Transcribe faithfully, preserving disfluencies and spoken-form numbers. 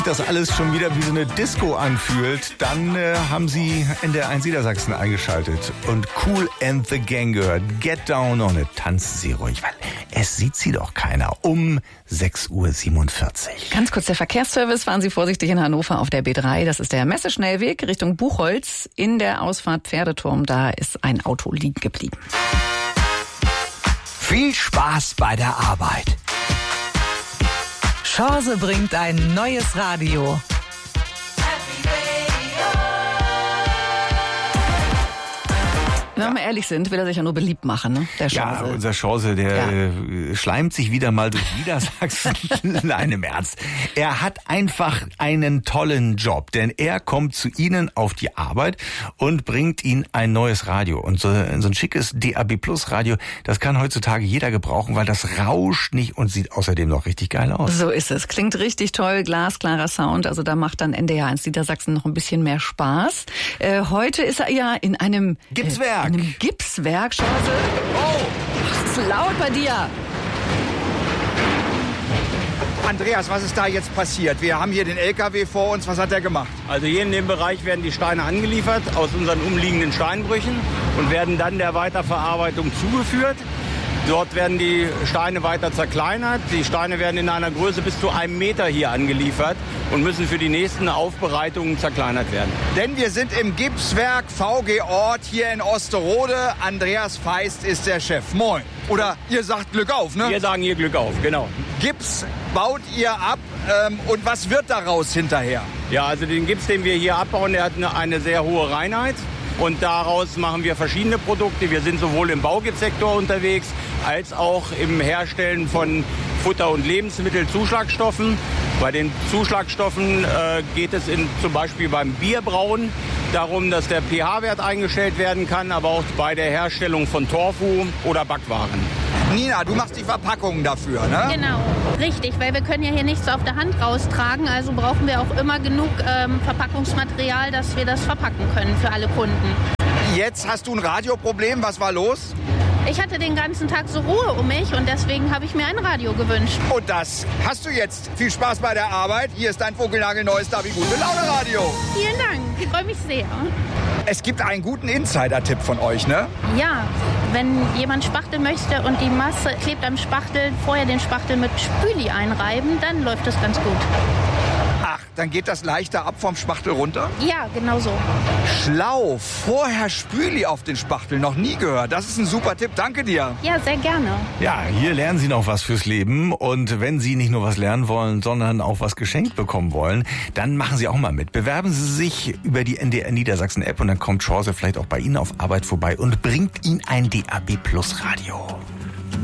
das alles schon wieder wie so eine Disco anfühlt, dann äh, haben Sie in der eins Niedersachsen eingeschaltet und Kool and the Gang gehört. Get down on it. Tanzen Sie ruhig, weil es sieht Sie doch keiner. Um sechs Uhr siebenundvierzig. Ganz kurz der Verkehrsservice. Fahren Sie vorsichtig in Hannover auf der B drei. Das ist der Messeschnellweg Richtung Buchholz. In der Ausfahrt Pferdeturm, da ist ein Auto liegen geblieben. Viel Spaß bei der Arbeit. Chance bringt ein neues Radio. Wenn wir ehrlich sind, will er sich ja nur beliebt machen, ne? Der Chance. Ja, unser Chance, der Ja. äh, schleimt sich wieder mal durch Niedersachsen. Nein, im Ernst. Er hat einfach einen tollen Job, denn er kommt zu Ihnen auf die Arbeit und bringt Ihnen ein neues Radio. Und so, so ein schickes D A B Plus Radio, das kann heutzutage jeder gebrauchen, weil das rauscht nicht und sieht außerdem noch richtig geil aus. So ist es. Klingt richtig toll, glasklarer Sound. Also da macht dann N D R eins Niedersachsen noch ein bisschen mehr Spaß. Äh, heute ist er ja in einem Gipswerk. Äh, in einem Gipswerk. Chance. Oh, ach, ist laut bei dir. Andreas, was ist da jetzt passiert? Wir haben hier den L K W vor uns. Was hat er gemacht? Also hier in dem Bereich werden die Steine angeliefert aus unseren umliegenden Steinbrüchen und werden dann der Weiterverarbeitung zugeführt. Dort werden die Steine weiter zerkleinert. Die Steine werden in einer Größe bis zu einem Meter hier angeliefert und müssen für die nächsten Aufbereitungen zerkleinert werden. Denn wir sind im Gipswerk V G Ort hier in Osterode. Andreas Feist ist der Chef. Moin. Oder ihr sagt Glück auf, ne? Wir sagen hier Glück auf, genau. Gips baut ihr ab. Ähm, und was wird daraus hinterher? Ja, also den Gips, den wir hier abbauen, der hat eine, eine sehr hohe Reinheit. Und daraus machen wir verschiedene Produkte. Wir sind sowohl im Baugipssektor unterwegs, als auch im Herstellen von Futter- und Lebensmittelzuschlagstoffen. Bei den Zuschlagstoffen äh, geht es in, zum Beispiel beim Bierbrauen darum, dass der pH-Wert eingestellt werden kann, aber auch bei der Herstellung von Tofu oder Backwaren. Nina, du machst die Verpackungen dafür, ne? Genau, richtig, weil wir können ja hier nichts auf der Hand raustragen, also brauchen wir auch immer genug ähm, Verpackungsmaterial, dass wir das verpacken können für alle Kunden. Jetzt hast du ein Radioproblem. Was war los? Ich hatte den ganzen Tag so Ruhe um mich und deswegen habe ich mir ein Radio gewünscht. Und das hast du jetzt. Viel Spaß bei der Arbeit. Hier ist dein vogelnagelneues Davi Gute Laune Radio. Vielen Dank, ich freue mich sehr. Es gibt einen guten Insider-Tipp von euch, ne? Ja, wenn jemand spachteln möchte und die Masse klebt am Spachtel, vorher den Spachtel mit Spüli einreiben, dann läuft das ganz gut. Ach, dann geht das leichter ab vom Spachtel runter? Ja, genau so. Schlau. Vorher Spüli auf den Spachtel. Noch nie gehört. Das ist ein super Tipp. Danke dir. Ja, sehr gerne. Ja, hier lernen Sie noch was fürs Leben. Und wenn Sie nicht nur was lernen wollen, sondern auch was geschenkt bekommen wollen, dann machen Sie auch mal mit. Bewerben Sie sich über die N D R Niedersachsen App und dann kommt Chance vielleicht auch bei Ihnen auf Arbeit vorbei und bringt Ihnen ein D A B Plus Radio.